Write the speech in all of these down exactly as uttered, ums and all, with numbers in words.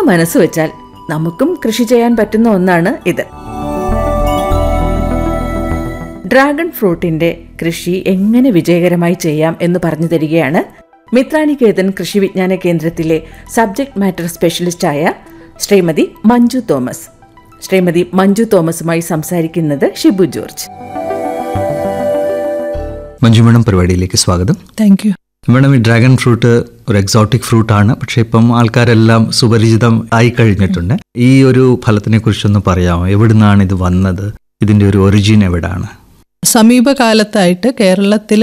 മനസ്സ് വെച്ചാൽ നമുക്കും കൃഷി ചെയ്യാൻ പറ്റുന്ന ഒന്നാണ് ഇത്. ഡ്രാഗൺ ഫ്രൂട്ടിന്റെ കൃഷി എങ്ങനെ വിജയകരമായി ചെയ്യാം എന്ന് പറഞ്ഞു തരികയാണ് മിത്രാനികേതൻ കൃഷി വിജ്ഞാന കേന്ദ്രത്തിലെ subject matter സ്പെഷ്യലിസ്റ്റായ Shrimati Manju Thomas. Shrimati Manju തോമസുമായി സംസാരിക്കുന്നത് ഷിബു ജോർജ്. മഞ്ജു മേഡം, പരിപാടിയിലേക്ക് സ്വാഗതം. Thank you madam. ഈ ഡ്രാഗൺ ഫ്രൂട്ട് ഒരു എക്സോട്ടിക് ഫ്രൂട്ടാണ്, പക്ഷെ ഇപ്പം ആൾക്കാരെല്ലാം സുപരിചിതം ആയി കഴിഞ്ഞിട്ടുണ്ട്. ഈ ഒരു ഫലത്തിനെ കുറിച്ചൊന്ന് പറയാമോ? എവിടുന്നാണ് ഇത് വന്നത്? ഇതിന്റെ ഒരു ഒറിജിൻ എവിടാണ്? സമീപകാലത്തായിട്ട് കേരളത്തിൽ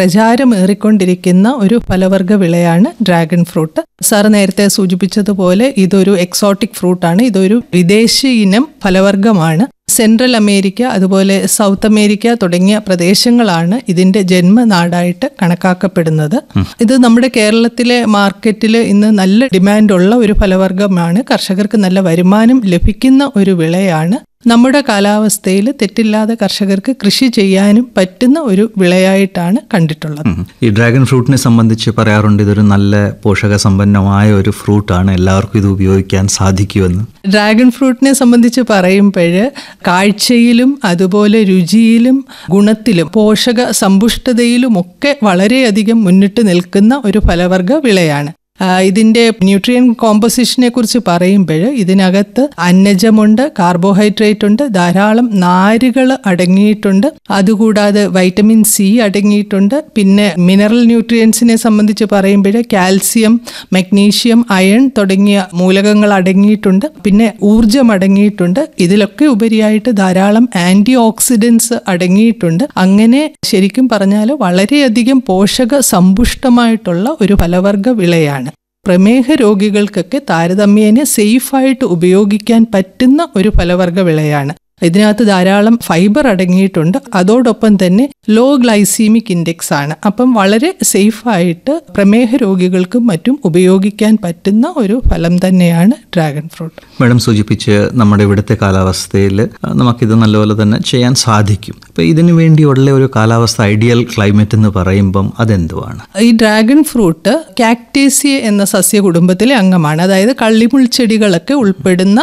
പ്രചാരമേറിക്കൊണ്ടിരിക്കുന്ന ഒരു ഫലവർഗ വിളയാണ് ഡ്രാഗൺ ഫ്രൂട്ട്. സാർ നേരത്തെ സൂചിപ്പിച്ചതുപോലെ ഇതൊരു എക്സോട്ടിക് ഫ്രൂട്ടാണ്. ഇതൊരു വിദേശി ഇനം ഫലവർഗമാണ്. സെൻട്രൽ അമേരിക്ക, അതുപോലെ സൗത്ത് അമേരിക്ക തുടങ്ങിയ പ്രദേശങ്ങളാണ് ഇതിന്റെ ജന്മനാടായിട്ട് കണക്കാക്കപ്പെടുന്നത്. ഇത് നമ്മുടെ കേരളത്തിലെ മാർക്കറ്റിൽ ഇന്ന് നല്ല ഡിമാൻഡുള്ള ഒരു ഫലവർഗമാണ്. കർഷകർക്ക് നല്ല വരുമാനം ലഭിക്കുന്ന ഒരു വിളയാണ്. നമ്മുടെ കാലാവസ്ഥയിൽ തെറ്റില്ലാതെ കർഷകർക്ക് കൃഷി ചെയ്യാനും പറ്റുന്ന ഒരു വിളയായിട്ടാണ് കണ്ടിട്ടുള്ളത്. ഈ ഡ്രാഗൺ ഫ്രൂട്ടിനെ സംബന്ധിച്ച് പറയാറുണ്ട്, ഇതൊരു നല്ല പോഷക സമ്പന്നമായ ഒരു ഫ്രൂട്ടാണ്, എല്ലാവർക്കും ഇത് ഉപയോഗിക്കാൻ സാധിക്കുമെന്ന്. ഡ്രാഗൺ ഫ്രൂട്ടിനെ സംബന്ധിച്ച് പറയുമ്പോൾ കാഴ്ചയിലും അതുപോലെ രുചിയിലും ഗുണത്തിലും പോഷക സമ്പുഷ്ടതയിലും ഒക്കെ വളരെയധികം മുന്നിട്ട് നിൽക്കുന്ന ഒരു ഫലവർഗ വിളയാണ്. ഇതിന്റെ ന്യൂട്രിയൻ കോമ്പോസിഷനെ കുറിച്ച് പറയുമ്പോൾ ഇതിനകത്ത് അന്നജമുണ്ട്, കാർബോഹൈഡ്രേറ്റ് ഉണ്ട്, ധാരാളം നാരുകൾ അടങ്ങിയിട്ടുണ്ട്. അതുകൂടാതെ വൈറ്റമിൻ സി അടങ്ങിയിട്ടുണ്ട്. പിന്നെ മിനറൽ ന്യൂട്രിയൻസിനെ സംബന്ധിച്ച് പറയുമ്പോൾ കാൽസ്യം, മഗ്നീഷ്യം, അയൺ തുടങ്ങിയ മൂലകങ്ങൾ അടങ്ങിയിട്ടുണ്ട്. പിന്നെ ഊർജം അടങ്ങിയിട്ടുണ്ട്. ഇതിലൊക്കെ ഉപരിയായിട്ട് ധാരാളം ആന്റി ഓക്സിഡൻസ് അടങ്ങിയിട്ടുണ്ട്. അങ്ങനെ ശരിക്കും പറഞ്ഞാൽ വളരെയധികം പോഷക സമ്പുഷ്ടമായിട്ടുള്ള ഒരു ഫലവർഗ വിളയാണ്. പ്രമേഹ രോഗികൾക്കൊക്കെ താരതമ്യേന സേഫായിട്ട് ഉപയോഗിക്കാൻ പറ്റുന്ന ഒരു ഫലവർഗ വിളയാണ്. ഇതിനകത്ത് ധാരാളം ഫൈബർ അടങ്ങിയിട്ടുണ്ട്. അതോടൊപ്പം തന്നെ ലോ ഗ്ലൈസീമിക് ഇൻഡെക്സ് ആണ്. അപ്പം വളരെ സേഫായിട്ട് പ്രമേഹ രോഗികൾക്കും മറ്റും ഉപയോഗിക്കാൻ പറ്റുന്ന ഒരു ഫലം തന്നെയാണ് ഡ്രാഗൺ ഫ്രൂട്ട്. മേഡം സൂചിപ്പിച്ച് നമ്മുടെ ഇവിടുത്തെ കാലാവസ്ഥയിൽ നമുക്കിത് നല്ലപോലെ തന്നെ ചെയ്യാൻ സാധിക്കും. അപ്പം ഇതിനു വേണ്ടിയുള്ള ഒരു കാലാവസ്ഥ, ഐഡിയൽ ക്ലൈമറ്റ് എന്ന് പറയുമ്പം അതെന്തുവാണ്? ഈ ഡ്രാഗൺ ഫ്രൂട്ട് കാക്ടേസിയ എന്ന സസ്യ കുടുംബത്തിലെ അംഗമാണ്. അതായത് കള്ളിമുൾ ചെടികളൊക്കെ ഉൾപ്പെടുന്ന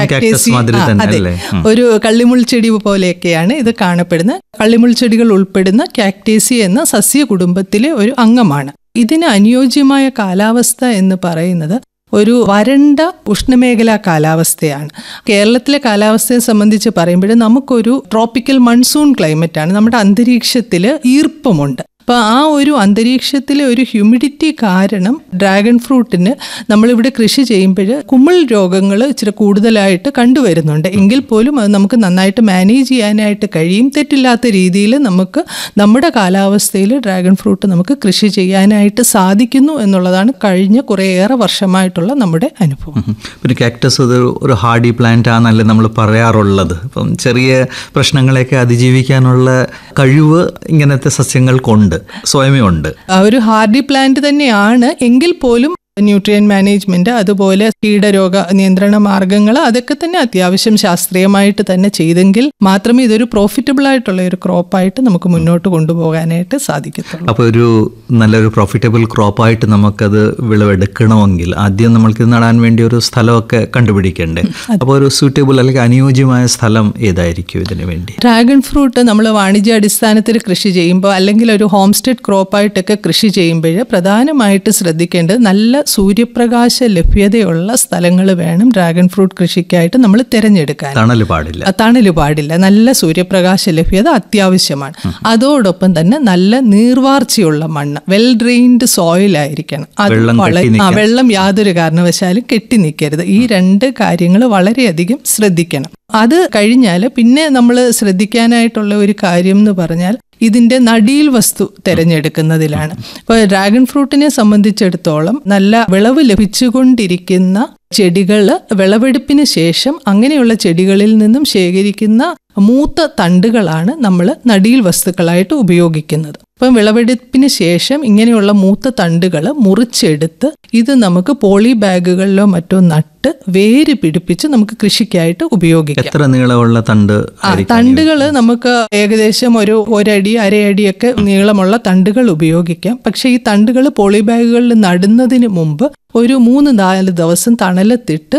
ഒരു കള്ളിമുൾ ചെടി പോലെയൊക്കെയാണ് ഇത് കാണപ്പെടുന്നത്. കള്ളിമുൾ ചെടികൾ ഉൾപ്പെടുന്ന കാക്ടേസിയ എന്ന സസ്യ കുടുംബത്തിലെ ഒരു അംഗമാണ്. ഇതിന് അനുയോജ്യമായ കാലാവസ്ഥ എന്ന് പറയുന്നത് ഒരു വരണ്ട ഉഷ്ണമേഖലാ കാലാവസ്ഥയാണ്. കേരളത്തിലെ കാലാവസ്ഥയെ സംബന്ധിച്ച് പറയുമ്പോൾ നമുക്കൊരു ട്രോപ്പിക്കൽ മൺസൂൺ ക്ലൈമറ്റാണ്. നമ്മുടെ അന്തരീക്ഷത്തിൽ ഈർപ്പമുണ്ട്. അപ്പോൾ ആ ഒരു അന്തരീക്ഷത്തിലെ ഒരു ഹ്യൂമിഡിറ്റി കാരണം ഡ്രാഗൺ ഫ്രൂട്ടിന് നമ്മളിവിടെ കൃഷി ചെയ്യുമ്പോൾ കുമിൾ രോഗങ്ങൾ ഇച്ചിരി കൂടുതലായിട്ട് കണ്ടുവരുന്നുണ്ട്. എങ്കിൽ പോലും അത് നമുക്ക് നന്നായിട്ട് മാനേജ് ചെയ്യാനായിട്ട് കഴിയും. തെറ്റില്ലാത്ത രീതിയിൽ നമുക്ക് നമ്മുടെ കാലാവസ്ഥയിൽ ഡ്രാഗൺ ഫ്രൂട്ട് നമുക്ക് കൃഷി ചെയ്യാനായിട്ട് സാധിക്കുന്നു എന്നുള്ളതാണ് കഴിഞ്ഞ കുറേയേറെ വർഷമായിട്ടുള്ള നമ്മുടെ അനുഭവം. പിന്നെ കാക്ടസ് ഒരു ഹാർഡി പ്ലാന്റ് ആണല്ലേ നമ്മൾ പറയാറുള്ളത്. അപ്പം ചെറിയ പ്രശ്നങ്ങളെയൊക്കെ അതിജീവിക്കാനുള്ള കഴിവ് ഇങ്ങനത്തെ സസ്യങ്ങൾക്കുണ്ട്, സ്വയമേ ഉണ്ട്. ഒരു ഹാർഡി പ്ലാന്റ് തന്നെയാണ്. എങ്കിൽ പോലും ന്യൂട്രിയൻ മാനേജ്മെന്റ്, അതുപോലെ കീടരോഗ നിയന്ത്രണ മാർഗങ്ങൾ അതൊക്കെ തന്നെ അത്യാവശ്യം ശാസ്ത്രീയമായിട്ട് തന്നെ ചെയ്തെങ്കിൽ മാത്രമേ ഇതൊരു പ്രോഫിറ്റബിൾ ആയിട്ടുള്ള ഒരു ക്രോപ്പായിട്ട് നമുക്ക് മുന്നോട്ട് കൊണ്ടുപോകാനായിട്ട് സാധിക്കത്തുള്ളൂ. അപ്പോൾ ഒരു നല്ലൊരു പ്രോഫിറ്റബിൾ ക്രോപ്പായിട്ട് നമുക്കത് വിളവെടുക്കണമെങ്കിൽ ആദ്യം നമ്മൾക്ക് നടാൻ വേണ്ടി ഒരു സ്ഥലമൊക്കെ കണ്ടുപിടിക്കണ്ടേ? അപ്പോൾ ഒരു സൂറ്റബിൾ അല്ലെങ്കിൽ അനുയോജ്യമായ സ്ഥലം ഏതായിരിക്കും ഇതിനു വേണ്ടി? ഡ്രാഗൺ ഫ്രൂട്ട് നമ്മൾ വാണിജ്യ അടിസ്ഥാനത്തിൽ കൃഷി ചെയ്യുമ്പോൾ അല്ലെങ്കിൽ ഒരു ഹോം സ്റ്റേഡ് ക്രോപ്പായിട്ടൊക്കെ കൃഷി ചെയ്യുമ്പോൾ പ്രധാനമായിട്ട് ശ്രദ്ധിക്കേണ്ടത് നല്ല സൂര്യപ്രകാശ ലഭ്യതയുള്ള സ്ഥലങ്ങൾ വേണം ഡ്രാഗൺ ഫ്രൂട്ട് കൃഷിക്കായിട്ട് നമ്മൾ തിരഞ്ഞെടുക്കാൻ. തണല് പാടില്ല. തണല് പാടില്ല. നല്ല സൂര്യപ്രകാശ ലഭ്യത അത്യാവശ്യമാണ്. അതോടൊപ്പം തന്നെ നല്ല നീർവാർച്ചയുള്ള മണ്ണ്, വെൽ ഡ്രെയിൻഡ് സോയിൽ ആയിരിക്കണം. അത് വെള്ളം യാതൊരു കാരണവശാലും കെട്ടി നിൽക്കരുത്. ഈ രണ്ട് കാര്യങ്ങൾ വളരെയധികം ശ്രദ്ധിക്കണം. അത് കഴിഞ്ഞാൽ പിന്നെ നമ്മൾ ശ്രദ്ധിക്കാനായിട്ടുള്ള ഒരു കാര്യം എന്ന് പറഞ്ഞാൽ ഇതിന്റെ നടീൽ വസ്തു തിരഞ്ഞെടുക്കുന്നതിലാണ്. ഇപ്പോൾ ഡ്രാഗൺ ഫ്രൂട്ടിനെ സംബന്ധിച്ചിടത്തോളം നല്ല വിളവ് ലഭിച്ചുകൊണ്ടിരിക്കുന്ന ചെടികൾ വിളവെടുപ്പിന് ശേഷം അങ്ങനെയുള്ള ചെടികളിൽ നിന്നും ശേഖരിക്കുന്ന മൂത്ത തണ്ടുകളാണ് നമ്മൾ നടീൽ വസ്തുക്കളായിട്ട് ഉപയോഗിക്കുന്നത്. അപ്പം വിളവെടുപ്പിന് ശേഷം ഇങ്ങനെയുള്ള മൂത്ത തണ്ടുകൾ മുറിച്ചെടുത്ത് ഇത് നമുക്ക് പോളി ബാഗുകളിലോ മറ്റോ നട്ട് വേര് പിടിപ്പിച്ച് നമുക്ക് കൃഷിക്കായിട്ട് ഉപയോഗിക്കാം. എത്ര നീളമുള്ള തണ്ട്? തണ്ടുകൾ നമുക്ക് ഏകദേശം ഒരു ഒരടി അരയടിയൊക്കെ നീളമുള്ള തണ്ടുകൾ ഉപയോഗിക്കാം. പക്ഷെ ഈ തണ്ടുകൾ പോളി ബാഗുകളിൽ നടുന്നതിന് മുമ്പ് ഒരു മൂന്ന് നാല് ദിവസം തണലത്തിട്ട്